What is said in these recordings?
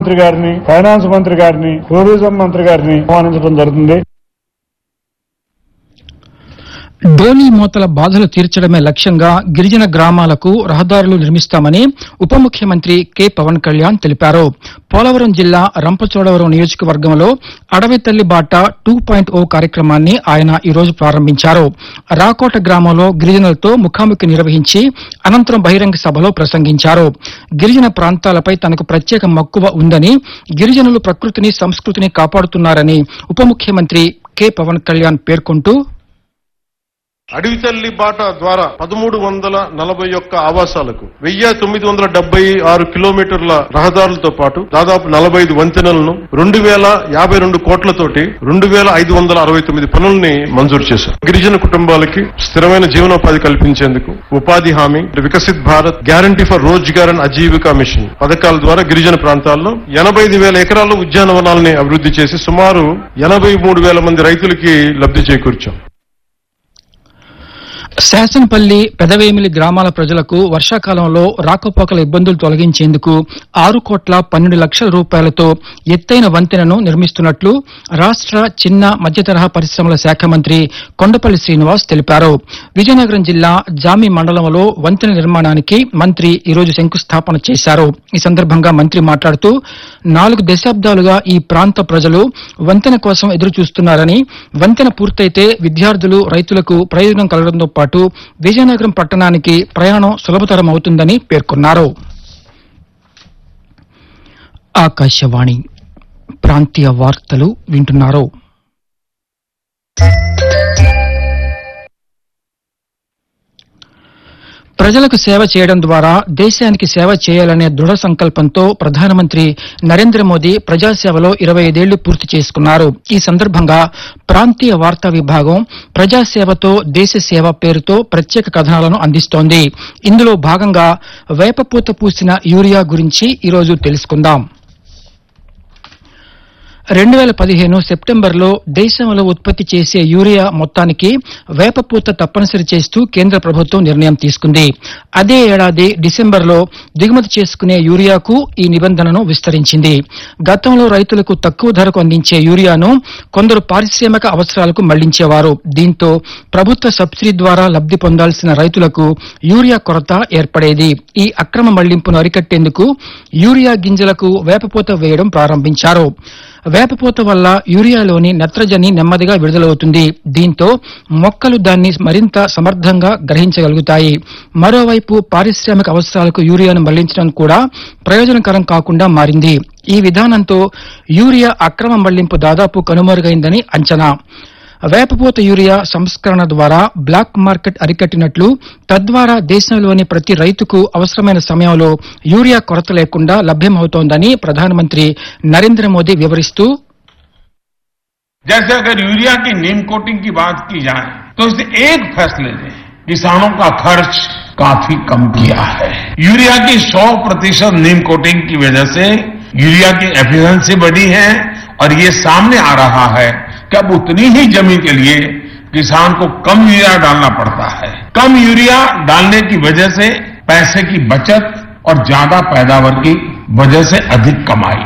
మంత్రి గారిని, ఫైనాన్స్ మంత్రి గారిని, టూరిజం మంత్రి గారిని ఆహ్వానించడం జరుగుతుంది. ధోని మూతల బాధలు తీర్చడమే లక్ష్యంగా గిరిజన గ్రామాలకు రహదారులు నిర్మిస్తామని ఉప ముఖ్యమంత్రి కె పవన్ కళ్యాణ్ తెలిపారు. పోలవరం జిల్లా రంపచోడవరం నియోజకవర్గంలో అడవి తల్లి బాట 2.0 కార్యక్రమాన్ని ఆయన ఈ రోజు ప్రారంభించారు. రాకోట గ్రామంలో గిరిజనులతో ముఖాముఖి నిర్వహించి అనంతరం బహిరంగ సభలో ప్రసంగించారు. గిరిజన ప్రాంతాలపై తనకు ప్రత్యేక మక్కువ ఉందని, గిరిజనులు ప్రకృతిని, సంస్కృతిని కాపాడుతున్నారని ఉప ముఖ్యమంత్రి కె పవన్ కళ్యాణ్ పేర్కొంటూ, అడవి తల్లి బాట ద్వారా 1341 ఆవాసాలకు 1976 కిలోమీటర్ల రహదారులతో పాటు దాదాపు 45 వంతెనలను 2052 కోట్లతోటి 2569 పనుల్ని మంజూరు చేశారు. గిరిజన కుటుంబాలకి స్థిరమైన జీవనోపాధి కల్పించేందుకు ఉపాధి హామీ, Viksit Bharat, guarantee for Rozgar and Aajeevika machine పథకాల ద్వారా గిరిజన ప్రాంతాల్లో 85,000 ఎకరాల్లో ఉద్యానవనాలని అభివృద్ధి చేసి సుమారు 83,000 మంది రైతులకి లబ్ధి చేకూర్చాం. శాసనపల్లి, పెదవేమిలి గ్రామాల ప్రజలకు వర్షాకాలంలో రాకపోకల ఇబ్బందులు తొలగించేందుకు 6,12,00,000 రూపాయలతో ఎత్తైన వంతెనను నిర్మిస్తున్నట్లు రాష్ట చిన్న మధ్య తరహా పరిశ్రమల శాఖ మంత్రి కొండపల్లి శ్రీనివాస్ తెలిపారు. విజయనగరం జిల్లా జామి మండలంలో వంతెన నిర్మాణానికి మంత్రి ఈరోజు శంకుస్థాపన చేశారు. ఈ సందర్భంగా మంత్రి మాట్లాడుతూ 4 దశాబ్దాలుగా ఈ ప్రాంత ప్రజలు వంతెన కోసం ఎదురుచూస్తున్నారని, వంతెన పూర్తయితే విద్యార్థులు, రైతులకు ప్రయోజనం కలగడంతో పాటు విజయనగరం పట్టణానికి ప్రయాణం సులభతరం అవుతుందని పేర్కొన్నారు. ఆకాశవాణి ప్రాంతీయ వార్తలు వింటున్నారు. ప్రజలకు సేవ చేయడం ద్వారా దేశానికి సేవ చేయాలనే దృఢ సంకల్పంతో ప్రధానమంత్రి నరేంద్ర మోదీ ప్రజాసేవలో 25 ఏళ్లు పూర్తి చేసుకున్నారు. ఈ సందర్భంగా ప్రాంతీయ వార్తా విభాగం ప్రజాసేవతో దేశ సేవ పేరుతో ప్రత్యేక కథనాలను అందిస్తోంది. ఇందులో భాగంగా వేపపూత పూసిన యూరియా గురించి ఈరోజు తెలుసుకుందాం. 2015 సెప్టెంబర్లో దేశంలో ఉత్పత్తి చేసే యూరియా మొత్తానికి వేపపూత తప్పనిసరి చేస్తూ కేంద్ర ప్రభుత్వం నిర్ణయం తీసుకుంది. అదే ఏడాది డిసెంబర్లో దిగుమతి చేసుకునే యూరియాకు ఈ నిబంధనను విస్తరించింది. గతంలో రైతులకు తక్కువ ధరకు అందించే యూరియాను కొందరు పారిశ్రామిక అవసరాలకు మళ్లించేవారు. దీంతో ప్రభుత్వ సబ్సిడీ ద్వారా లబ్ధి పొందాల్సిన రైతులకు యూరియా కొరత ఏర్పడేది. ఈ అక్రమ మళ్లింపును అరికట్టేందుకు యూరియా గింజలకు వేపపూత వేయడం ప్రారంభించారు. వేపపూత వల్ల యూరియాలోని నత్రజని నెమ్మదిగా విడుదలవుతుంది. దీంతో మొక్కలు దాన్ని మరింత సమర్థంగా గ్రహించగలుగుతాయి. మరోవైపు పారిశ్రామిక అవసరాలకు యూరియాను మళ్లించడం కూడా ప్రయోజనకరం కాకుండా మారింది. ఈ విధానంతో యూరియా అక్రమ మళ్లింపు దాదాపు కనుమరుగైందని అంచనా. వేపపూత యూరియా సంస్కరణ ద్వారా బ్లాక్ మార్కెట్ అరికట్టినట్లు, తద్వారా దేశంలోని ప్రతి రైతుకు అవసరమైన సమయంలో యూరియా కొరత లేకుండా లభ్యమవుతోందని ప్రధానమంత్రి నరేంద్ర మోదీ వివరిస్తూ, जैसे अगर यूरिया की नीम कोटिंग की बात की जाए तो इस एक फैसले ने किसानों का खर्च काफी कम किया है. यूरिया की 100% नीम कोटिंग की वजह से यूरिया की एफिशिएंसी बढ़ी है और ये सामने आ रहा है कि अब उतनी ही जमीन के लिए किसान को कम यूरिया डालना पड़ता है. कम यूरिया डालने की वजह से पैसे की बचत और ज्यादा पैदावार की वजह से अधिक कमाई.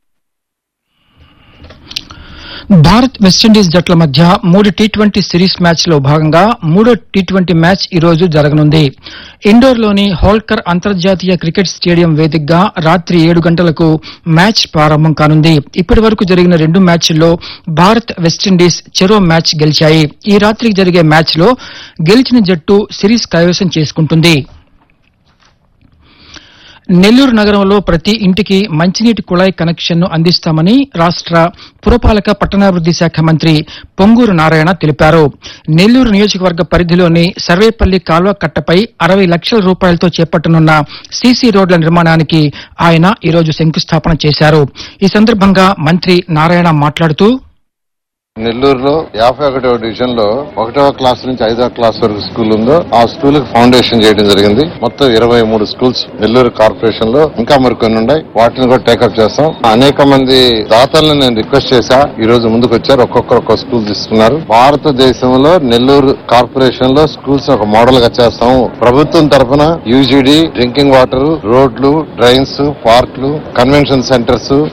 భారత్ వెస్టిండీస్ జట్ల మధ్య 3 టీ20 సిరీస్ మ్యాచ్ లో భాగంగా 3వ టీ20 మ్యాచ్ ఈ రోజు జరగనుంది. ఇండోర్లోని హోల్కర్ అంతర్జాతీయ క్రికెట్ స్టేడియం వేదికగా రాత్రి 7 గంటలకు మ్యాచ్ ప్రారంభం కానుంది. ఇప్పటి వరకు జరిగిన 2 మ్యాచ్ల్లో భారత్, వెస్టిండీస్ చెరో మ్యాచ్ గెలిచాయి. ఈ రాత్రికి జరిగే మ్యాచ్ లో గెలిచిన జట్టు సిరీస్ కైవసం చేసుకుంటుంది. నెల్లూరు నగరంలో ప్రతి ఇంటికి మంచినీటి కుళాయి కనెక్షన్ ను అందిస్తామని రాష్ట పురపాలక పట్టణాభివృద్ది శాఖ మంత్రి పొంగూరు నారాయణ తెలిపారు. నెల్లూరు నియోజకవర్గ పరిధిలోని సర్వేపల్లి కాల్వ కట్టపై 60 లక్షల రూపాయలతో చేపట్టనున్న సీసీ రోడ్ల నిర్మాణానికి ఆయన ఈరోజు శంకుస్థాపన చేశారు. ఈ సందర్భంగా మంత్రి నారాయణ మాట్లాడుతూ, నెల్లూరులో 51వ డివిజన్ లో 1వ క్లాస్ నుంచి 5వ క్లాస్ వరకు స్కూల్ ఉందో ఆ స్కూల్ కి ఫౌండేషన్ చేయడం జరిగింది. మొత్తం 23 స్కూల్స్ నెల్లూరు కార్పొరేషన్ లో ఇంకా మరికొన్ని ఉన్నాయి. వాటిని కూడా టేకప్ చేస్తాం. అనేక మంది దాతలను నేను రిక్వెస్ట్ చేశా. ఈ రోజు ముందుకు వచ్చారు. ఒక్కొక్కరు ఒక్కొక్క స్కూల్ తీసుకున్నారు. భారతదేశంలో నెల్లూరు కార్పొరేషన్ లో స్కూల్స్ ఒక మోడల్ గా చేస్తాం. ప్రభుత్వం తరఫున యూజీడీ, డ్రింకింగ్ వాటర్, రోడ్లు, డ్రైన్స్, పార్కులు, కన్వెన్షన్ సెంటర్స్,